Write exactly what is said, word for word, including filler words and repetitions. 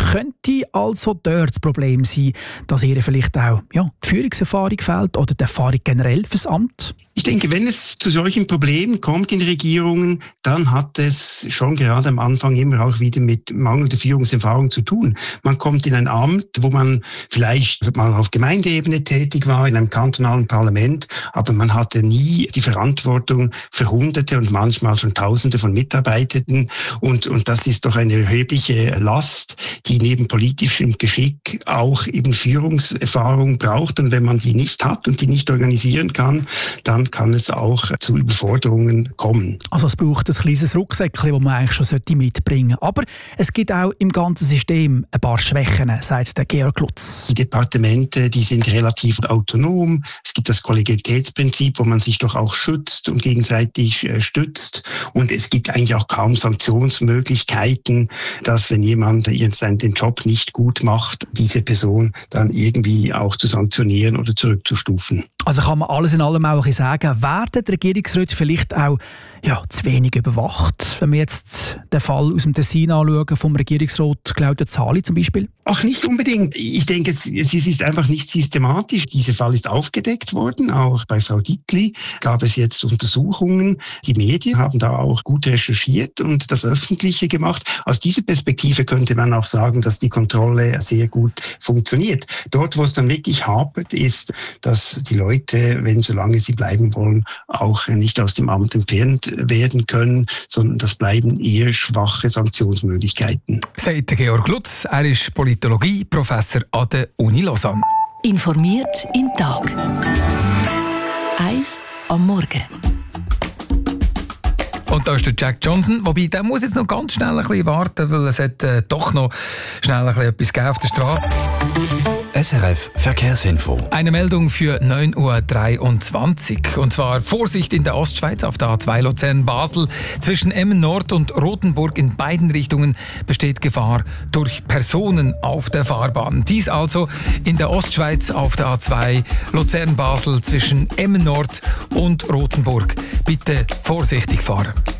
Könnte also dort das Problem sein, dass ihr vielleicht auch ja, die Führungserfahrung fehlt oder die Erfahrung generell fürs Amt? Ich denke, wenn es zu solchen Problemen kommt in Regierungen, dann hat es schon gerade am Anfang immer auch wieder mit mangelnder Führungserfahrung zu tun. Man kommt in ein Amt, wo man vielleicht mal auf Gemeindeebene tätig war, in einem kantonalen Parlament, aber man hatte nie die Verantwortung für Hunderte und manchmal schon Tausende von Mitarbeitenden. Und, und das ist doch eine erhebliche Last, die neben politischem Geschick auch eben Führungserfahrung braucht. Und wenn man die nicht hat und die nicht organisieren kann, dann kann es auch zu Überforderungen kommen. Also es braucht ein kleines Rucksäckchen, das man eigentlich schon mitbringen sollte. Aber es gibt auch im ganzen System ein paar Schwächen, sagt der Georg Lutz. Die Departemente, die sind relativ autonom. Es gibt das Kollegialitätsprinzip, wo man sich doch auch schützt und gegenseitig äh, stützt. Und es gibt eigentlich auch kaum Sanktionsmöglichkeiten, dass wenn jemand jetzt den Job nicht gut macht, diese Person dann irgendwie auch zu sanktionieren oder zurückzustufen. Also kann man alles in allem auch sagen, werden die Regierungsräte vielleicht auch ja, zu wenig überwacht, wenn wir jetzt den Fall aus dem Tessin anschauen, vom Regierungsrat Claudio Zali zum Beispiel? Ach, nicht unbedingt. Ich denke, es, es ist einfach nicht systematisch. Dieser Fall ist aufgedeckt worden, auch bei Frau Dittli gab es jetzt Untersuchungen. Die Medien haben da auch gut recherchiert und das Öffentliche gemacht. Aus dieser Perspektive könnte man auch sagen, dass die Kontrolle sehr gut funktioniert. Dort, wo es dann wirklich hapert, ist, dass die Leute, wenn solange sie bleiben wollen, auch nicht aus dem Amt entfernt werden können, sondern das bleiben eher schwache Sanktionsmöglichkeiten. Sagt Georg Lutz, er ist Politologie-Professor an der Uni Lausanne. Informiert im Tag. Eins am Morgen. Und da ist der Jack Johnson, wobei der muss jetzt noch ganz schnell ein bisschen warten, weil es hat äh, doch noch schnell ein bisschen etwas gegeben auf der Straße. S R F Verkehrsinfo. Eine Meldung für neun Uhr dreiundzwanzig. Und zwar Vorsicht in der Ostschweiz auf der A zwei Luzern-Basel. Zwischen Emmen Nord und Rothenburg in beiden Richtungen besteht Gefahr durch Personen auf der Fahrbahn. Dies also in der Ostschweiz auf der A zwei Luzern-Basel zwischen Emmen Nord und Rothenburg. Bitte vorsichtig fahren.